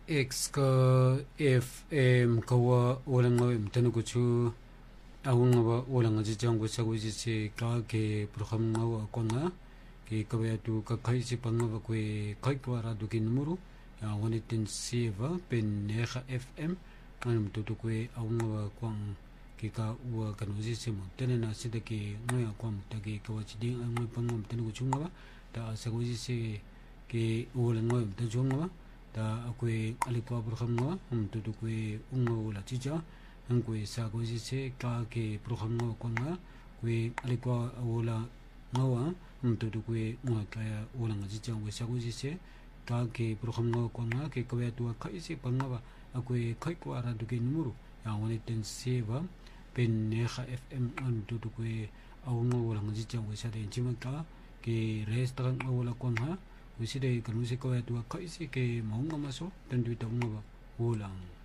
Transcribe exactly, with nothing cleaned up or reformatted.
X ka F M kawa wala nga mtana ko chu awang nga wala nga jijang ko sa ko jisi ka ke program nga wa ko nga ke kawaya tu ka kai si panga wa ko kai ko ara du kin numero ya wani tin siva pen neha F M anum tu tu ko awang wa ko ke ka wa kan jisi mo tene na sida ke nga ko ta ke ka wa chi ding ang panga mtana ko chu nga ta sa ko jisi ke wala nga mtana chu nga ta akwe alipwa program nga um tu tu kwe ungo la chicha ang kwe sa ko jise ka ke program nga ko nga kwe alipwa ola ngawa um tu tu kwe nga kaya ola nga chicha kwe sa ko jise ka ke program nga ko nga ke kwe tu ka isi pangawa akwe kai ko ara du ke numero ya woni ten seva pen neha F M um tu tu kwe awungo ola nga chicha kwe sa de chima ka ke restaurant ola ko nga Wiside kan musik ko ya tua kai si ke maunga maso dan duit taunga ba ulang